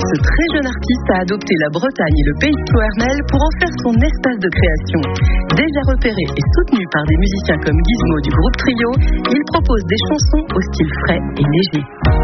Ce très jeune artiste a adopté la Bretagne et le pays de Plouernel pour en faire son espace de création. Déjà repéré et soutenu par des musiciens comme Gizmo du groupe Trio, il propose des chansons au style frais et léger.